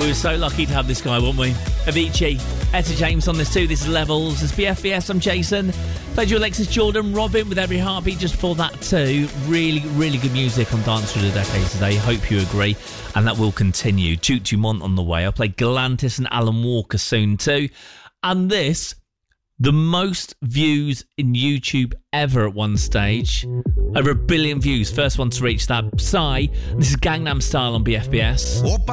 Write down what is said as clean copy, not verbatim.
We were so lucky to have this guy, weren't we? Avicii, Etta James on this too. This is Levels. It's BFBS. I'm Jason. Played you Alexis Jordan, Robin with Every Heartbeat just before that too. Really, really good music on Dance Through the Decades today. Hope you agree. And that will continue. Duke Dumont on the way. I'll play Galantis and Alan Walker soon too. And this, the most views in YouTube ever at one stage. Over 1 billion views. First one to reach that. Psy. This is Gangnam Style on BFBS.